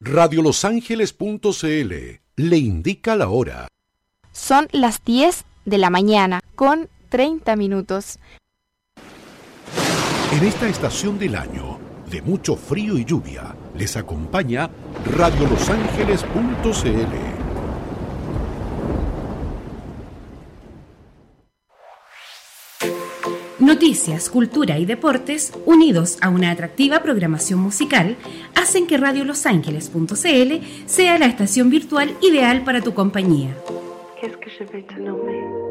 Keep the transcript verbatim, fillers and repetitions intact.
radio los ángeles punto c l le indica la hora. Son las diez de la mañana con treinta minutos. En esta estación del año, de mucho frío y lluvia, les acompaña radio los ángeles punto c l. Noticias, cultura y deportes, unidos a una atractiva programación musical, hacen que radio los ángeles punto c l sea la estación virtual ideal para tu compañía. Qu'est-ce que je vais te nommer?